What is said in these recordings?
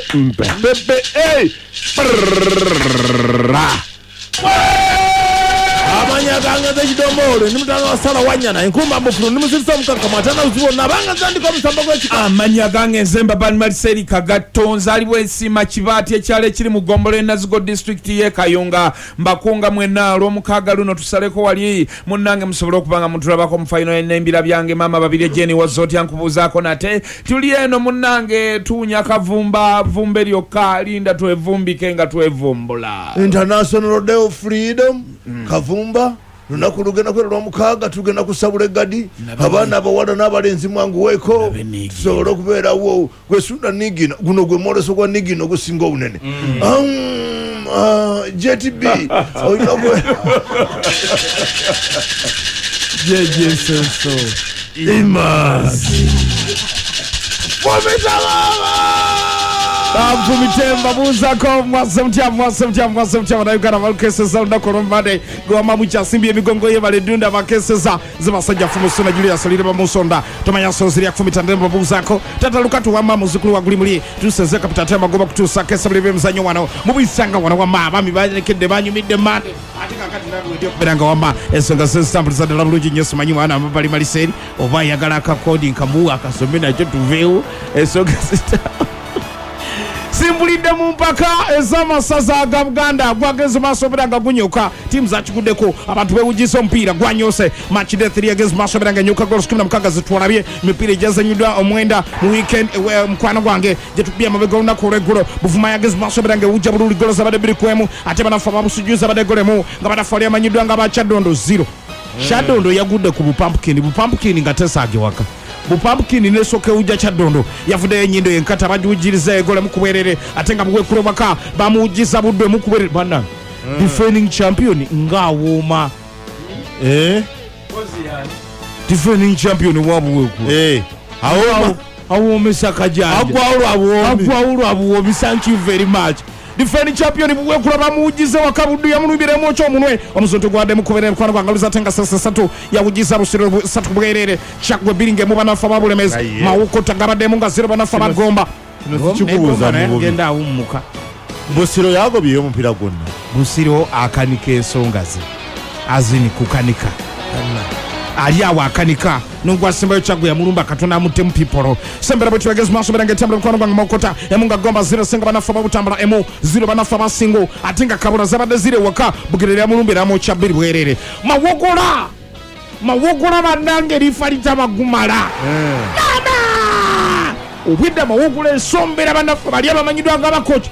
Amanya ganga za kidomoro ni mutano wasala wanyana inkumba mukuru ni musirisa mukaka matana uzibona banga zandi kwa musamba kwa chika amanya ganga enzemba bani mariseri kagatonza aliwe nsima kibati ekyale kiri mu Gombole Nazigo district ye Kayunga mbakunga mwenalo mukaga luno tusaleko wali munnange musobole okubanga mutulabako mu final n'embira byange mama babiri Jeni wazoti yankubuzaako nate tuli eno munnange tunya kavumba vumbe lyokka linda twevumbike nga twevumbula International Day of Freedom kavumba lunaku lugenda kwerwa mukaga tugenda kusabula gadi abana abawala n'abalenzi mwangu weko tusobola okubeera wo gwesunda nigino guno gwe mwoleso gwa nigino gusinga obunene JTB oyina gwe jejesenso imasi Mitemba buzako mwasemtia wanayugana malukeseza lunako rombade Gwama mucha simbi emigongo ye baledunda bakeseza Zibasajja fumusuna Julia Solire bamusonda Tomanya soziri ya kufumitandemba buzako Tata lukatu wama muzukulu wa gulimuli Tuseze kapitatema goba kutusa kesa mlibe mzanyo wano Mubisanga wana wama Bami bajane kende banyu mide mande Atika kati nadu wedio kuberanga wama Esonga senstambu zade la mluji nyesu manyu wana Mbali maliseri Oba yagala kakodi nkamuwa Kasomena jotu veu Esonga senstambu Simbulide mu mpaka ezama saza aga Buganda gwageze masoberanga gunyuka timu zakigudeko abantu bewugiso mpira gwanyose match day 3 against masoberanga nyuka goals 16 zitwalabye mipira ejazanyidwa omwenda mu weekend mukwana gwange jetubya mabego na kuregulo buvuma against masoberanga uja bululi goals zabade biri kwemu ate banafa babusujuza bade golemu nga banafa amanyidwa nga bachadondo 0 shadondo yagudde ku bupumpkin ngatesa agewaka Bupumpkin nesoke uja chadondo yavude enyindo yenkata bajujiriza egole mukubwerere atenga bwe kurobaka bamujiza budde mukubwerere bana defending champion ngawoma defending champion wabuweku awo mesaka janja agwaulo abuwo thank you very much defending champion buwe kulaba mujiza wakabudu ya munubire mocho omunwe omuzonto gwade mukubere mkwano gwangaluza tenga sasa 3 ya ujiza busiro 3 bwerere chakwe biringe mu banafa babulemeza mawuko tagabade munga 0 banafa bagomba Chikubuza ngenda umuka busiro yago biyo mupira gonna busiro akanike ensongaze azini kukanika ali awakanika nungwa simba yochagwe ya mulumba katona mutemu people sembera bwetu bagezi maso beranga tambula mkono banga makota emunga gomba 0 senga banafa babutambula emo 0 banafa basingo atinga kabula zabade 0 waka bugirira mulumbira mo chabiri bwerere mawogola banange lifalita magumala nana ubwida mawogola esombera banafa bali abamanyidwa nga bakochi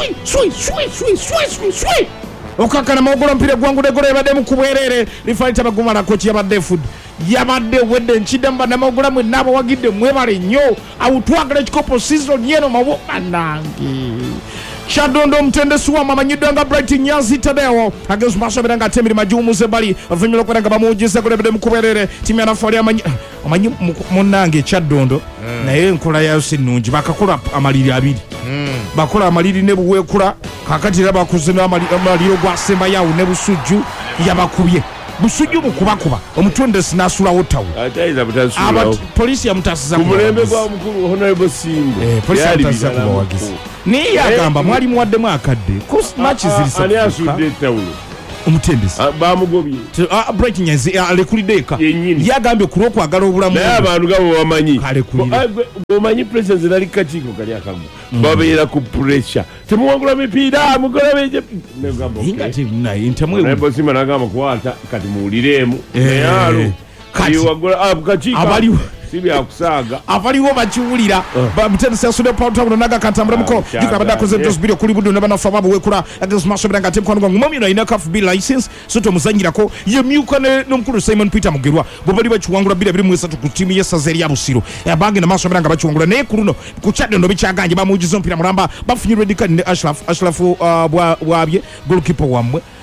swi okakana mawogola mpire gwangu degole yabade mukubwerere lifalita magumala kochi yabade food yabade wede nchidamba na mawogola mwe nabo wagide mwebale nyo awutwagala chikopo season yeno mawo banange Shadondo mtendesu wa mamanyidanga Bright Nyazi Tadeo against masoberanga temiri majumu zebali vimilo kwenanga bamujize kulebede mkuberere timu yanafalia amanyi munange Shadondo na yeye nkola yayo sinungi bakakula amaliri abiri bakola amaliri nebuwe kula kakati laba kuzina amaliro gwa semba yawo nebusuju yabakubye busuju mukubakuba omutonde sinasula wotawo ataiza butasula polisi ya mutasiza kumulembe kwa mukuru honorable Simbo polisi ya mutasiza kubawagiza ni yagamba mwali muwadde mwakadde kus match zilisa ali asudde tawulo omutendesi bamugobye breaking news alekulideka yagambye kulo kwagala obulamu abantu gabo bamanyi kalekulira bomanyi president nali katiko kali akamu babeera ku pressure temuwangula mipira mugola beje negamba ingati naye intamwe nebo sima nagamba kwata kati muuliremu yalo kati wagula katiko abaliwo sibya kusaga avaliwo bachiwulira bamutendesa sude pauta naga kantambula muko jika badako ze dos video kuli budu nabana fababu wekula against masoberanga team kwanu ngumami no ina CAF B license soto muzanyirako yemyuka no mukuru Simon Peter Mugerwa bobali bachiwangula bile mwesa ku team yesazeri ya Busiro yabange na masoberanga bachiwangula ne kuruno kuchade ndo bichaganje bamujizo mpira mulamba bafunyirwe dikani Ashraf bwabye goalkeeper wamwe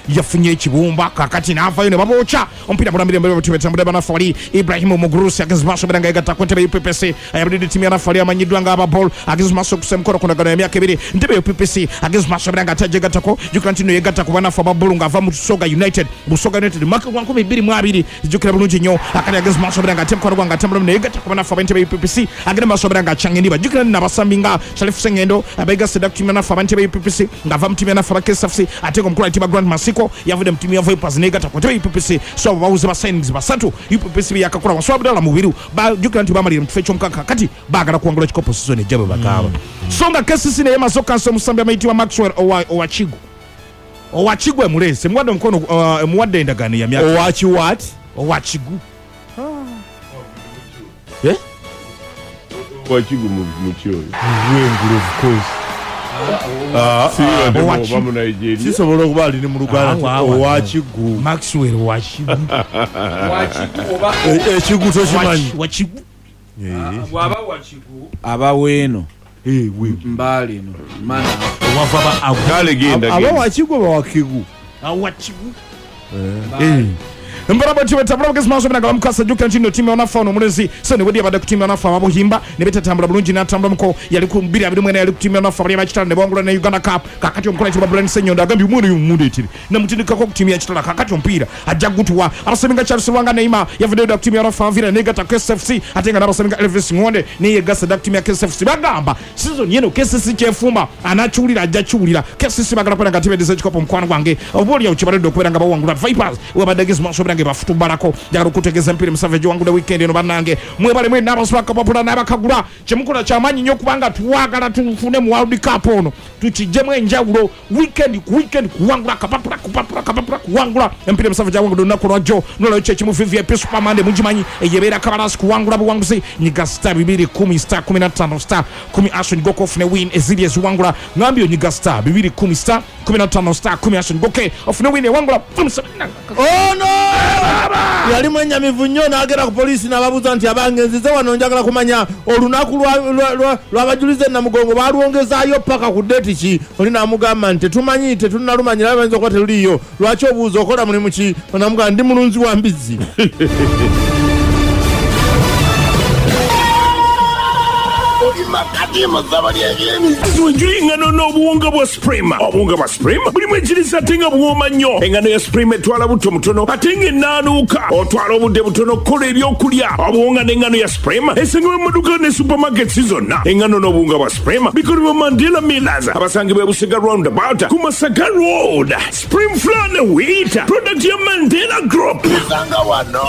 yafunye ekibumba kakati n'avayo ne baboocha omupiira mulambire mbere batubetambula banafali Ibrahim Mugurusi ageze maaso beranga yegata ku ntebe y'UPPC ayabadde timu yanafali amanyiddwa nga ababol ageze maaso kusemukoro kunagano emyaka ebiri ntebe y'UPPC ageze maaso beranga atajegatako jukira ntino yegata ku banafa babulu ngava mu Busoga United maka 2022 jukira bulungi nnyo akali ageze maaso beranga atemukoro gwanga atambula ne yegata ku banafa b'entebe y'UPPC agende maaso beranga achangendiba jukira n'abasambi nga Sharif Sengendo abega sedak timu yanafa b'entebe y'UPPC ngava mu timu yanafa bakesafsi ateko mukuru timu Grand Masiko yavude mu timu ya Vipers ne yegata ku ntebe y'UPPC so bawuze ba signings basatu UPPC yakakora waswabdala mubiru ba jukira nti bamalira mtufe chomkaka kati bagala kuangula chikopo season ejabo bakaba songa kesisi ne yemazo kanso musambi amaiti wa Maxwell Owachigu emulese mwado mkono muwadde endagano ya myaka Owachigu Owachigu muchyo Ngulu of course sisobola okuba ali ne mu Luganda Owachigu Maxwell Owachigu ekigu tokimanyi Wachigu waba Wachigu abaweeno mbali no mana wava agale genda aba Wachigu bawakigu Wachigu Mbarabo tiwe tabula bugezi maso binaga bamukasa jukira ntino timu yona fauna mulezi so ne bodi abada ku timu yona fa babuhimba ne betatambula bulungi natambula muko yali ku 2 mwene yali ku timu yona fa bali bakitana ne bongula ne Uganda Cup kakati omukula kiba Brand Senyondo agambi umune yumunde etiri na mutindika ko ku timu ya kitala kakati ompira ajja gutwa abaseminga Charles Wanga Neima yavude ku timu yona fa vira ne gata KSFC atenga nabaseminga Elvis Ngonde ne yegasa dak timu ya KSFC bagamba season yeno KSFC chefuma anachulira ajja chulira KSFC bagala kwenda katibe desearch kopo mkwano gwange obuli ya uchibale dokwera ngaba wangula Vipers wabadagezi maso binaga bafutubalako jagala kutegeza mpira Musavage wangu le weekend eno banange mwebale mwe n'abaswaka papula n'abakagula kyemukula kyamanyi nnyo kubanga twagala tufune mu World Cup ono tukijjemu enjawulo weekend kuwangula kapapula kuwangula mpira Musavage wangu lunaku lwajjo nolwo kyekimu VVIP Superman mugimanyi eyebeera kabalasi kuwangula buwanguzi nyiga star 210 star 15 star 10 action go ofune win ezili eziwangula ngambyo nyiga star 210 star 15 star 10 action go ofune win ewangula oh no yali mwenyamivu nnyo n'agera ku polisi n'ababuuza nti abangenzize wano njagala kumanya olunaku lw'abajulize Namugongo balwongezaayo paka ku date ki oli n'amugamba nti tetumanyi tetunnalumanyira bayinza okuba teruliyo lwaki obuuza okola mulimu ki onamugamba ndi mulunzi wa mbizzi Tuenjoy engano n'obuwunga bwa Supreme. Obuwunga bwa Supreme bulimu ekiriisa ate nga buwooma nnyo. Engano ya Supreme etwala buto mutono ate nga ennaanuuka. Otwala obudde butono kukola ebyokulya. Obuwunga n'engano ya Supreme esangibwa mu maduuka ne supermarkets zonna. Engano n'obuwunga bwa Supreme bikolebwa Mandela Millers abasangibwa Busega Roundabout ku Masaka Road. Supreme Flour ne Wheat product ya Mandela Group. Sanga wano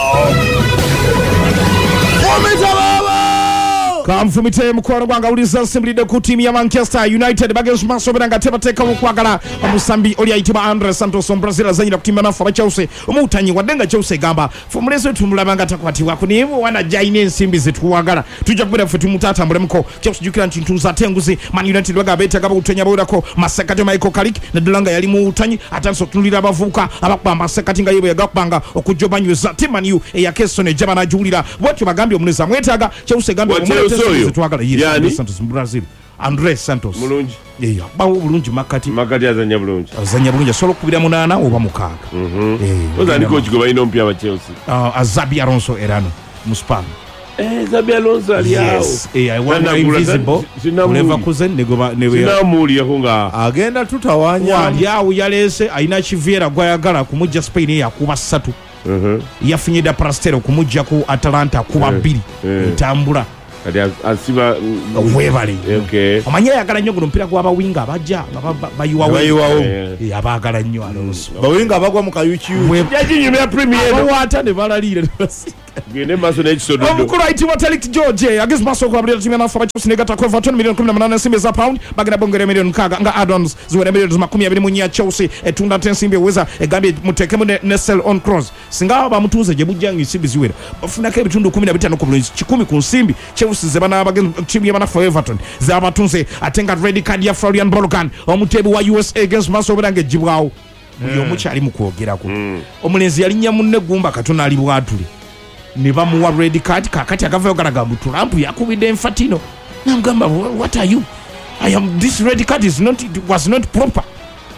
Ometa baba kamfumite mukwano gwanga uliza assembled ku timu ya Manchester United bagezi maso beranga tebateka okwagala omusambi oli ayitibwa Andre Santos Brazil azanyira ku timu ya nafa Chelsea omutanyi wadenga Chelsea gamba formulese tumulabanga takwatiwa kunibo wana jaine ensimbi zetuwagala tujja kubera futi mutata mbulemko Chelsea jukira ntintuza tenguzi Man United baga beta gaba utenya bawirako masakati Michael Carrick ne Delanga yali mu utanyi atanso tunulira abavuka abakba masakati nga yebo yagakbanga okujobanyuza timaniu eya Kesson ejaba na julira bwatyo bagambye omuneza mwetaga Chelsea gambye Yani Santos Brazil Andre Santos mulungi bawo bulungi makati azanya bulungi solo kubira munana oba mukaaga ozani coach go bayino mpya wa Chelsea Xabi Alonso erano muspam Xabi Alonso aliao I want invisible never kuzen sinamuli yakunga agenda tutawanya yawo yalese aina Chiviera gwayagala kumujja Spain yakuba 3 yafunyida Prastero kumujja ku Atalanta kuba 2 ntambula kati asiba webali amanya yagala nnyo guno mpira gwaba winga abajja bayiwawo abagala nnyo Alonso bawinga abagwa mu kayuki yajinyumya Premier wata ne balalire gene maso n'ekisodo omukulu ayitibwa Talik George agezi maso okulabulira timu yanafa Chelsea negata kweva 20 million 18 ensimbi za pound bagenda bongera million 6 nga add-ons ziwera million 24 ya Chelsea etunda ensimbi eweza egambye mutekemu ne sell on cross singa bamutuze gye bujjanga ensimbi ziwera bafunako ebitundu 15 ku bulungi 10 ku nsimbi Chelsea zebana abagezi timu yanafa Everton zabatunze atenga red card ya Florian Balogun omutebi wa USA against maso obulange jibwawo buli omukyali mu kwogerako omulenzi yali nyamunne gumba katona ali bwatuli ne bamuwa red card kakati agavayo galagambu Trump yakubidde enfatino namugamba what are you this red card was not proper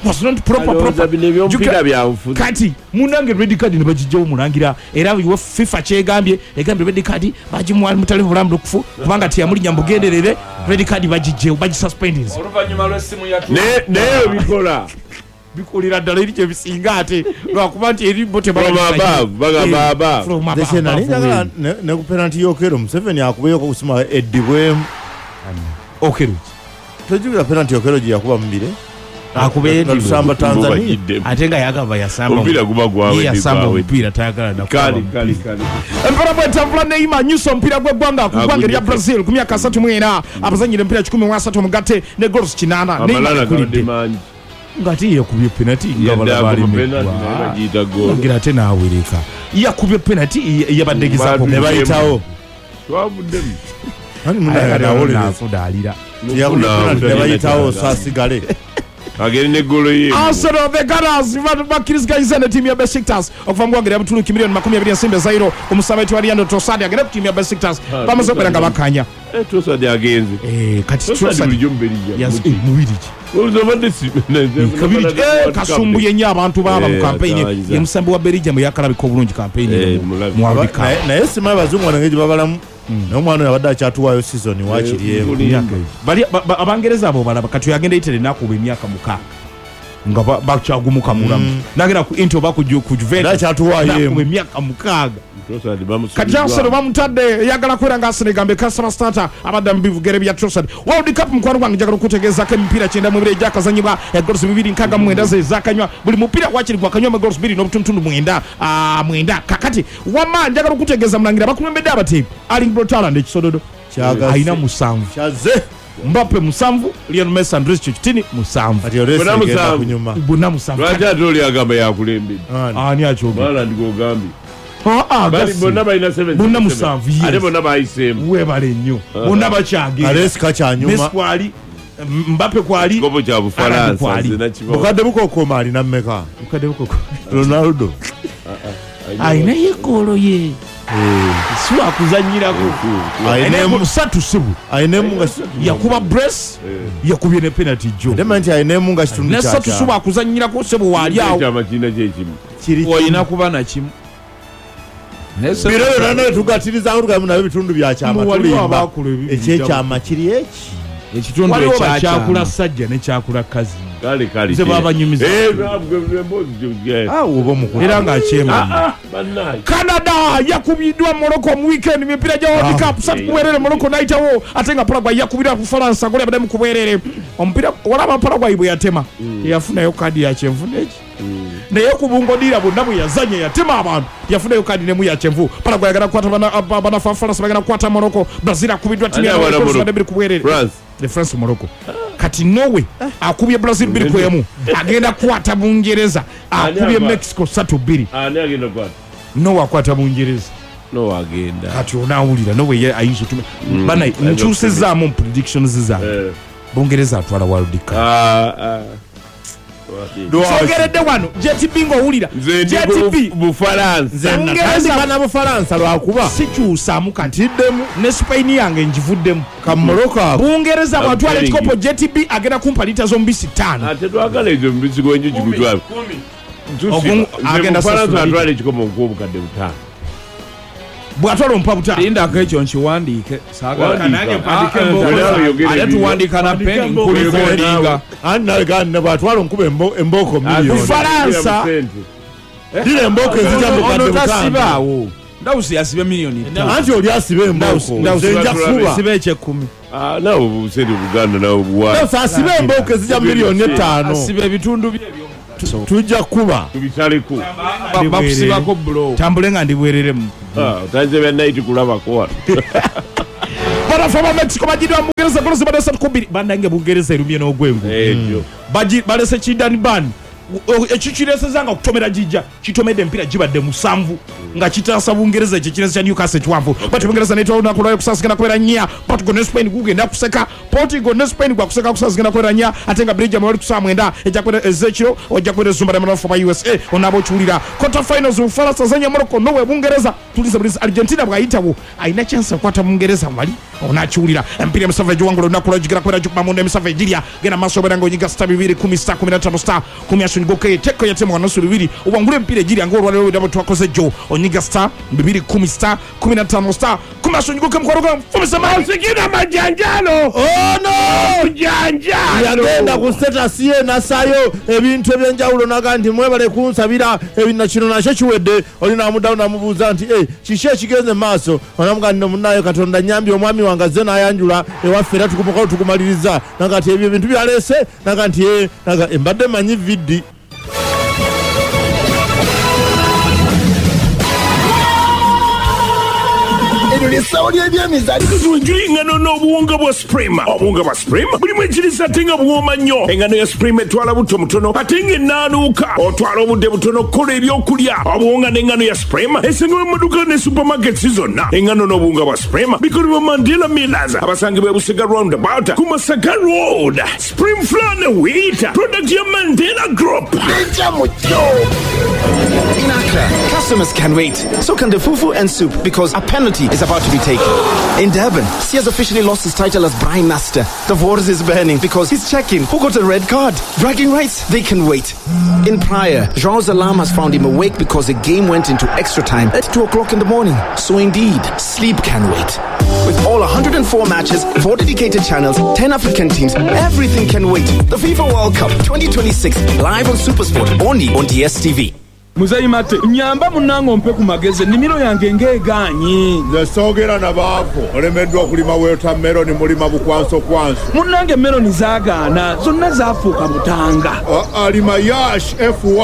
was not proper kati munange red card ne bagijjawo mulangira era FIFA kyegambye egambye red card bagimwali mutale bulambukufu kubanga tiyamuli nyambugenderere red card bagijjewo bagisuspending oluvanyuma lw'essimu yatu naye bikola bikulira ddala eri kye bisinga ate lwakuba nti eri bo tebalinjagala ne ku penalty y'Okero Museveni akubeyoko kusima eddibwemu Okero tojjukira penalty y'Okero gye yakuba mubire akusamba Tanzania ate nga yagamba yasamba omupiira guba gwawe yasamba omupiira tayagala kali empera bwetambula neima nyusa omupiira gw'eggwanga ku ggwanga erya Brazil ku myaka 34 abazanyira empiira 13 mugatte ne goals 8 neima kulidde ngati yakubye penalty ngabala bali ngira ate nawereka yakubye penalty yabaddegizako ne bayitawo twavuddemu hani munayagala fudalira ne bayitawo sasigale agere ne golo ye Arsenal the Gunners bakiriziganyizza ne tiimu ya Besiktas okuva mu ggwanga erya Butuluki miliyoni 20 ensimbi zairo omusabiti wa Leandro Trossard agenda ku tiimu ya Besiktas bamaze okubeera nga bakanya Trossard agenze kati Trossard bulijjo mubirija mubiriki kasumbuye nnyo abantu baaba mu kampeyini ye musambi wa Belgium yakalabika obulungi kampeyini mu World Cup naye simanyi abazungu wanenge gye babalamu n'omwana oyo abadde akyatuwaayo season wakiriemu abangereza abo balaba kati yagenda yitere nakuba emyaka 6 nga bakyagumuka mulamu nagenda ku into baku Juventus akyatuwaayo emyaka 6 kati Arsenal bamutadde yagala kwera nga Arsenal gambe customer starter abadde mu bivugere bya Trossard World Cup mukwano gwange njagala okutegeezako emipiira 9 mu bire gyakazanyibwa goals 2.9 ze zakanywa buli mupiira gwakiri gwakanywa goals 2.9 kakati wama njagala okutegeeza mulangira bakulembedde abateebi Erling Braut Haaland ekisododo alina 7 kyaze Mbappe 7 Lionel Messi Andres Chouameni 7 kati orese agenda kunyuma bonna 7 lwaki ate oli agamba yakulembedde ani akyogera Haaland gogambye bonna balina 7 bonna 7 ate bonna bayiseemu webale nnyo bonna bakyagenda alesi kakyanyuma Messi kwali Mbappe kwali kopo kya Bufalansa bukadde bukokoma alina mmeka Ronaldo ayina yekoolo ye si wakuzanyirako ayinemu 3 sibu ayinemu nga yakuba brace yakubye ne penalty jo ndema nti ayinemu nga kitundu ne 3 sibu wakuzanyirako sibu wali awo kyamakiina kyekimu kiri oyina kuba na kimu biro yonna tugatiriza ngamu nabyo bitundu bya kyama tulimba ekyekyama kiri eki ekitundu ekyakula sajja ne kyakula kazi kale ze baba nyumiza oba mukulu era ng'akyema Canada yakubiddwa Morocco mu weekend emipiira gya World Cup 3 kuwerere Morocco naitawo ate nga Paraguay yakubiddwa ku Faransa gole abadde mu kuwerere omupiira olaba Paraguay bwe yatema yafunayo kadi ya kyenvu neki naye kubungodira bonna bwe yazanya yatema abantu yafunayo kadi nemu ya kyenvu Paraguay agenda kukwata bana Faransa bagenda kukwata Morocco Brazil akubiddwa timu ya Morocco badde kuwerere the France Morocco kati Norway akubye Brazil 2-1 agenda kukwata Bungereza akubye Mexico 3-2 ani agenda kwata no akwata Bungereza no agenda kati onawulira Norway ye ayinza tume bana nkyusizaamu predictions za Bungereza atwala World Cup sogeredde wano JTB ng'owulira JTB Bufalansa bana Bufalansa lwakuba sikyusaamu katiddemu ne Spain yange njivuddemu ka Morocco Bungereza bwatwala ekikopo JTB agenda kumpa lita z'omubisi 5 ate twagala ezo mubisi gwenju kigutwala agenda Bufalansa atwala ekikopo nk'obukadde 5 bwatwala ompa buta lindako ekyo nkiwandiike ate tuwandiika na peni nkulikodinga ani nawe gandi ne bwatwala nkuba embooko miliyoni Bufalansa dira embooko ezijja mu kadde tasibaawo ndawusi yasibe miliyoni anti oli asiba embooko nja kuba sibe ekyekumi nawe busente Buganda nawe buwala asibe embooko ezijja miliyoni 5 asibe ebitundu bye tujja kuba tubisaleko bakusibako bulo tambule nga ndibwereremu otanze bya night kulabako banafa ba Mexico bagidwa mu Bungereza golozi badesa tukubiri bandange Bungereza erumye n'ogwengu ebyo balese Chidani ban ekikireseza nga kutomera jijja kitomedde empira gibadde 7 nga kitaasa Bungereza ekyo kiresa kya Newcastle kiwanvu but Bungereza netwa olunaku lwayo kusasigana kwera nnya Portugal ne Spain gugenda kuseka Portugal ne Spain gwa kuseka kusasigana kwera nnya ate nga Belgium wali kusamwenda ejja kwera Ezechiro ojja kwera Zumba na manafu ba USA onabo chulira quarter finals Ufaransa zanya Morocco nowe Bungereza tuliza Brazil Argentina bwayitawo aina chance kwata Bungereza wali onachulira empira Savage wangu olunaku lwajigira kwera Jukma Munde Savage diria gena maso berango nyiga star 2 10 star 15 star 10 ashungoke teko ya timu wanasu 2 ubangule mpira jiria ngoro leo ndabo twakoze jo onyiga star 2 10 star 15 star kuma ashungoke mkoroga fumisa sikira majanjalo no janjalo yagenda ku status ye nasayo ebintu ebyenjawulo nagandi mwebale kunsabira ebinna kino nakyo kiwedde olina amudawo namubuuza nti kiki ekigenze maaso onamugandi munayo Katonda nyambi omwami wange ze nayanjula ewaffe era tukumukao tukumaliriza nagati ebyo ebintu byalese nagati mbadde manyi vidi Saudi ebyemizali tutunjuli engano n'obuwunga bwa Supreme. Obuwunga bwa Supreme bulimu ekirisa ate nga buwooma nnyo. Engano ya Supreme etwala buto mutono ate ng'ennaanuuka. Otwala obudde butono kola ebyokulya. Obuwunga n'engano ya Supreme esangibwa mu maduuka ne supermarkets zonna. Engano n'obuwunga bwa Supreme bikolebwa Mandela Millers abasangibwa e Busega Roundabout ku Masaka Road. Supreme Flour ne Wheat product ya Mandela Group. In Accra, customers can wait. So can the fufu and soup because a penalty is about to be taken. In Durban, he has officially lost his title as Brine Master. The waters is burning because he's checking who got a red card. Bragging rights, they can wait. In Praia, João's alarm has found him awake because the game went into extra time at 2 o'clock in the morning. So indeed, sleep can wait. With all 104 matches, 4 dedicated channels, 10 African teams, everything can wait. The FIFA World Cup 2026 live on SuperSport only on DSTV. Muzayi mate nyamba munango ompe ku mageze nimiro yange ngeeganyi nze soogera nabaavu olemeddwa okulima watermelon mulima bukwanso munange meloni zaagaana zonna zaafuuka butanga alima yash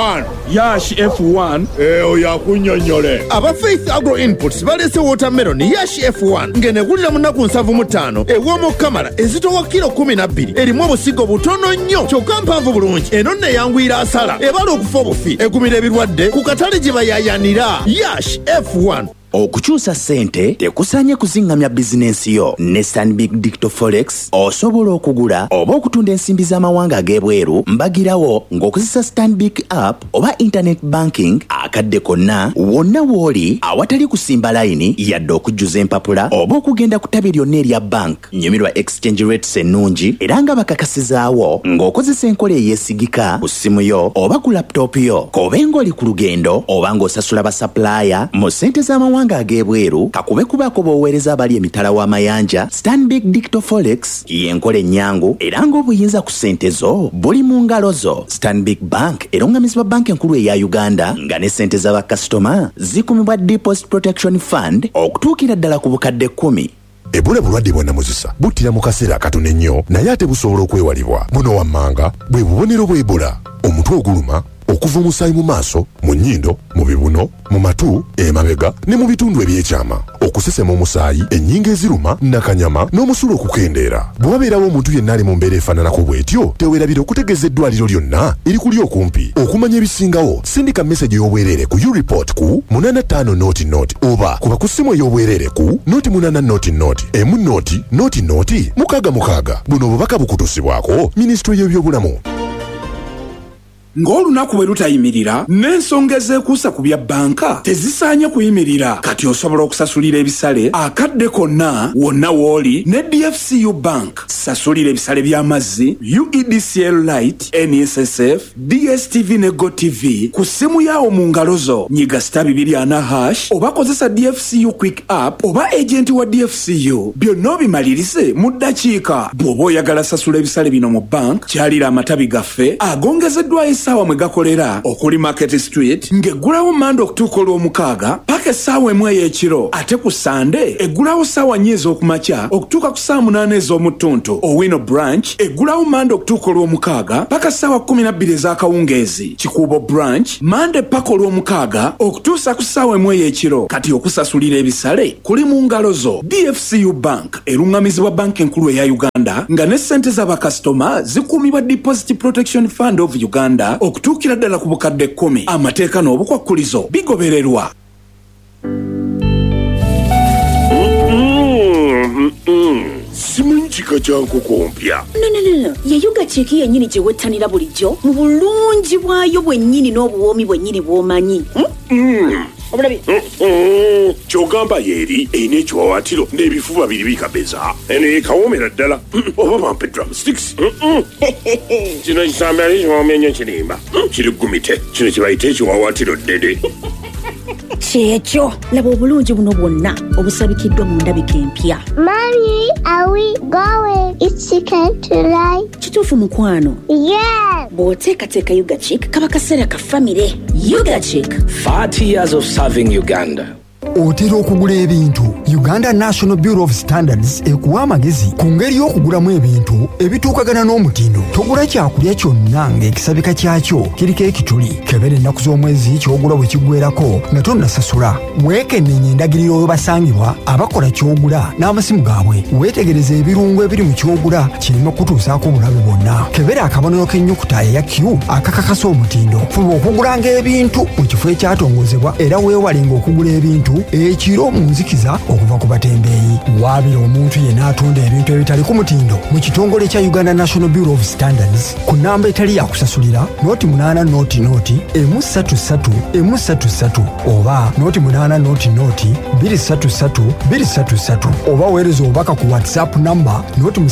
F1 oyo akunnyonnyole aba Faith Agro Inputs balese watermelon yash F1 ng'enegulira munaku 75 ew'omu kamala ezitowa kilo 12 erimu obusigo butono nnyo kyokka mpanvu bulungi eno nno eyangwira asala ebala okufa obufi egumira ebirwadde ku katale gye bayayanira yash F1. Okukyusa ssente tekusanye kuzingamya bizinensi yo ne Stanbic Digital Forex osobola okugula oba okutunda ensimbi z'amawanga ag'ebweru mbagirawo ng'okozesa Stanbic app oba internet banking akadde konna wonna w'oli awatali kusimba layini yadde okujjuza empapula oba okugenda ku ttabi lyonna erya bank nyumirwa exchange rates ennungi era nga bakakasizaawo ng'okozesa enkola eyeesigika ku ssimu yo oba ku laptop yo kobe ng'oli ku lugendo oba ng'osasula basapulaaya mu ssente z'amawanga ag'ebweru kakube kubako b'oweereza abali emitala w'amayanja. Stanbic Digital Forex y'enkola ennyangu era ng'obuyinza ku ssente zo buli mu ngalo zo. Stanbic Bank erungamizibwa banka enkulu eya Uganda nga ne ssente z'abakasitoma zikumibwa Deposit Protection Fund okutuukira ddala ku bukadde 10. Ebola bulwadde bwa nnamuziza buttira mu kaseera katono ennyo naye ate busobola okwewalibwa. Buno wammanga bwe bubonero bwa Ebola: omutwe oguluma, okuva omusaayi mu maaso, mu nnyindo, mu bibuno, mu matu, emabega ne mu bitundu ebyekyama, okusesema omusaayi, ennyingo eziruma, nakanyama n'omusulo okukendeera. Bwe wabeerawo omuntu yenna ali mu mbeera efaananako bw'etyo teweerabira okutegeeza eddwaliro lyonna erikuli okumpi. Okumanya ebisingawo sindika message y'obwereere ku U-Report ku 8500 oba kuba ku ssimu ey'obwereere ku 880 emu noti 666. Buno obubaka bukutusibwako Minisitule y'ebyobulamu. Ng'olunaku bwe lutayimirira n'ensonga ezeekuusa ku bya banka tezisaanye kuyimirira. Kati osobola okusasulira ebisale akadde konna wonna w'oli ne DFCU Bank. Sasulira ebisale by'amazzi, UEDCL Lite, NSSF, DSTV ne GoTV ku ssimu yaawo mu ngalo zo. Nyiga *240# oba kozesa DFCU Quick App oba agenti wa DFCU. Byonna obimalirize mu ddakiika. Bw'oba oyagala sasula ebisale bino mu bank kyalira amatabi gaffe agongezeddwa essaawa mwe gakolera okuli Market Street ng'eggulawo Mande okutuuka olw'omukaaga paka essaawa emu ey'ekiro, ate ku Sande eggulawo ssaawa 4 ez'okumakya okutuuka ku ssaawa 8 ez'omutuntu. Owino Branch eggulawo Mande okutuuka olw'omukaaga paka ssaawa 12 ez'akawungeezi. Kikuubo Branch Mande paka olw'omukaaga okutuusa ku ssaawa emu ey'ekiro. Kati okusasulira ebisale kuli mu ngalo zo. DFCU Bank erungamizibwa banka enkulu eya Uganda nga ne ssente z'abakasitoma zikuumibwa Deposit Protection Fund of Uganda ddala okutuukira ddala ku bukadde 10. Amateeka n'obukwakkulizo bigobererwa. Simanyi kika kya nkoko mpya. No. Ye Yuga Chick yennyini gye wettanira bulijjo mu bulungi bwayo bwennyini n'obuwoomi bwennyini bw'omanyi. Obulabi. Kyogamba yeeri eyina ekiwawaatiro n'ebifuba biri bikabeza. Eno yekawoomera ddala. Oba bampe drumsticks. Kino kisambe ali kiwoomenyo kirimba. Kiri gumite. Kino kibayita ekiwawaatiro ddede. Kyekyo laba obulungi buno bwonna obusabikiddwa mu ndabika empya. Mommy, are we going? It's chicken tonight. Kituufu mukwano? Yes. Bw'oteekateeka Yuga Chick kaba kaseera ka famire. Yuga Chick. 30 years of serving Uganda. Otera okugula ebintu. Uganda National Bureau of Standards ekuwa amagezi ku ngeri y'okugulamu ebintu ebituukagana n'omutindo. Togula kyakulya kyonna ng'ekisabika kyakyo kiriko ekituli. Kebera ennaku z'omwezi ky'ogula bwe kiggweerako nga tonnasasula. Weekennenya endagiriro webasangibwa abakola ky'ogula n'amasimu gaabwe. Weetegereze ebirungo ebiri mu ky'ogula kireme kutuusaako obulabe bwonna. Kebera akabonero k'ennyukuta eya Q akakakasa omutindo. Fuba okugulanga ebintu mu kifo ekyatongozebwa era weewalenga okugula ebintu ekiro mu nzikiza okuva ku batembeeyi. Waabira omuntu yenna atunda ebintu ebitali ku mutindo mu kitongole kya Uganda National Bureau of Standards ku nnamba etali yakusasulira noti 8 noti 133 oba noti 8 noti 233 oba weereza obubaka ku WhatsApp namba noti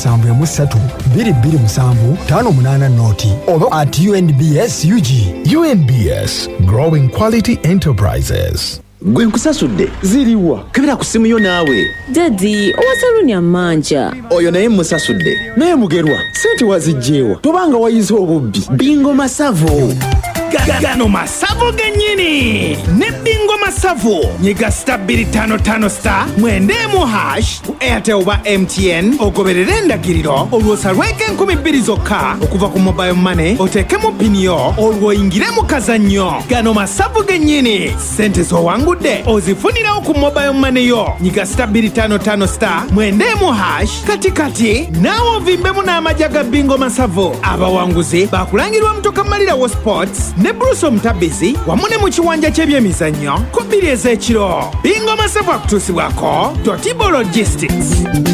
713 noti oba at UNBS UG. UNBS, Growing Quality Enterprises. Gwe nkusasudde ziriwa kebera ku simu yo naawe. Daddy, owasalunya manja. Oyo naye musasudde naye mugerwa sente wazijjeewa tobanga wayize obubbi. Bingo Masavu. Gano Masavu gennyini ne Bingo Masavu nyiga *255* mwendemu hash ku Airtel oba MTN ogoberere endagiriro olwosalweko 2000 zokka okuva ku mobile money oteekemu pini yo olwoyingire mu kazannyo. Gano Masavu gennyini sente z'owangudde ozifunirawo ku mobile money yo nyiga *255* mwendemu hash katikati naawe ovimbemu n'amajja ga Bingo Masavu. Abawanguzi bakulangirwa Mutoka Malirawo Sports ne Bruce Omutabizi wamu ne mu kiwanja ky'ebyemizannyo ku 2 ez'ekiro. Bingo Masavu akutuusibwako Totibo Logistics.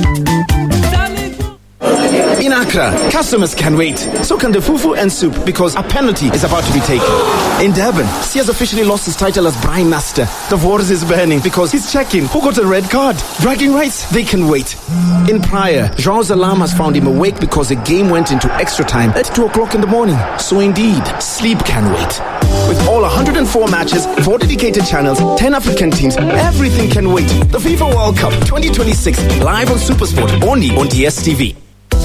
In Accra, customers can wait. So can the fufu and soup because a penalty is about to be taken. In Durban, he has officially lost his title as Prime Master. The waters is burning because he's checking who got a red card. Bragging rights, they can wait. In Praia, João's alarm has found him awake because the game went into extra time at 2 o'clock in the morning. So indeed, sleep can wait. With all 104 matches, 4 dedicated channels, 10 African teams, everything can wait. The FIFA World Cup 2026, live on SuperSport, only on DSTV.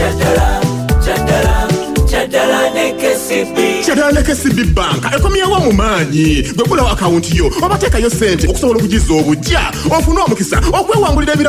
Kyadala ne KCB Bank ekomyewo mu maanyi bwe kulawo akawunti yo obateekayo ssente okusobola okugiza obujja ofune omukisa okwewangulira